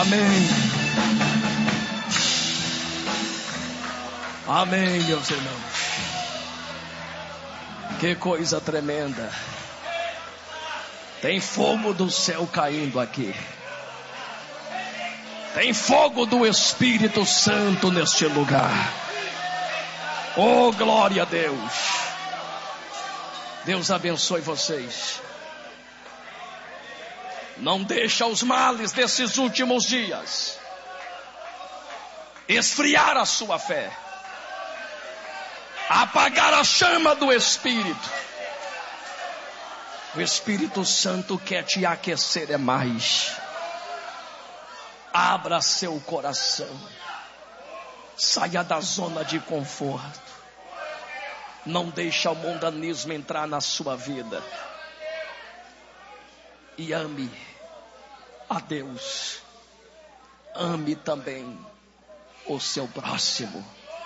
Amém. Amém, meus irmãos. Que coisa tremenda. Tem fogo do céu caindo aqui. Tem fogo do Espírito Santo neste lugar. Oh, glória a Deus. Deus abençoe vocês. Não deixa os males desses últimos dias esfriar a sua fé, apagar a chama do Espírito. O Espírito Santo quer te aquecer mais. Abra seu coração. Saia da zona de conforto. Não deixe o mundanismo entrar na sua vida. E ame a Deus. Ame também o seu próximo.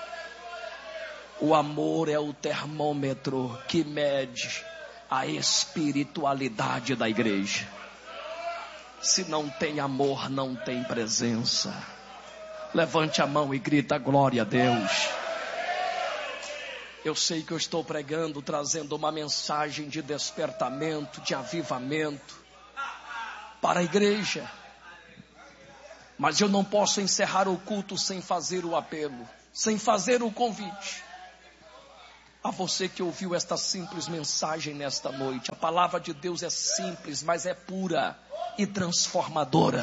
O amor é o termômetro que mede a espiritualidade da igreja. Se não tem amor, não tem presença. Levante a mão e grita glória a Deus. Eu sei que eu estou pregando, trazendo uma mensagem de despertamento, de avivamento para a igreja. Mas eu não posso encerrar o culto sem fazer o apelo, sem fazer o convite. A você que ouviu esta simples mensagem nesta noite. A palavra de Deus é simples, mas é pura e transformadora.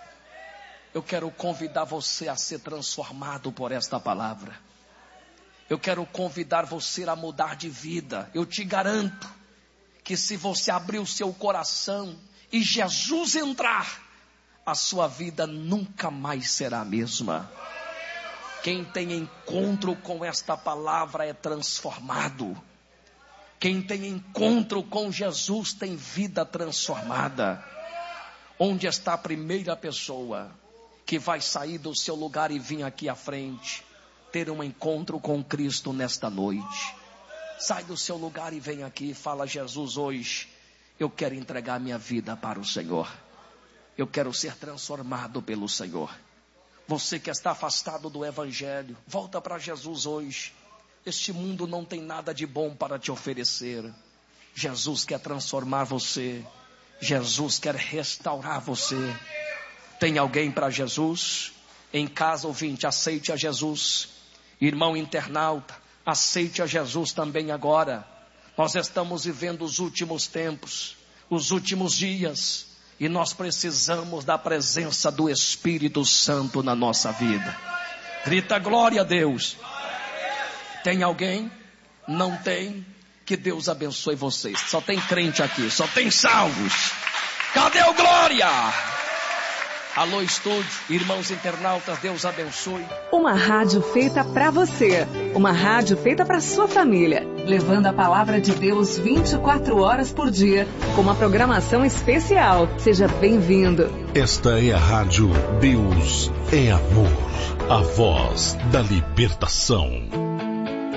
Eu quero convidar você a ser transformado por esta palavra. Eu quero convidar você a mudar de vida. Eu te garanto que se você abrir o seu coração e Jesus entrar, a sua vida nunca mais será a mesma. Quem tem encontro com esta palavra é transformado. Quem tem encontro com Jesus tem vida transformada. Onde está a primeira pessoa que vai sair do seu lugar e vir aqui à frente, ter um encontro com Cristo nesta noite? Sai do seu lugar e vem aqui e fala: Jesus, hoje eu quero entregar minha vida para o Senhor. Eu quero ser transformado pelo Senhor. Você que está afastado do Evangelho, volta para Jesus hoje. Este mundo não tem nada de bom para te oferecer. Jesus quer transformar você. Jesus quer restaurar você. Tem alguém para Jesus? Em casa, ouvinte, aceite a Jesus. Irmão internauta, aceite a Jesus também agora. Nós estamos vivendo os últimos tempos, os últimos dias. E nós precisamos da presença do Espírito Santo na nossa vida. Grita glória a Deus. Tem alguém? Não tem? Que Deus abençoe vocês. Só tem crente aqui, só tem salvos. Cadê o glória? Alô, estúdio, irmãos internautas, Deus abençoe. Uma rádio feita para você. Uma rádio feita para sua família. Levando a palavra de Deus 24 horas por dia. Com uma programação especial. Seja bem-vindo. Esta é a rádio Deus é Amor. A voz da libertação.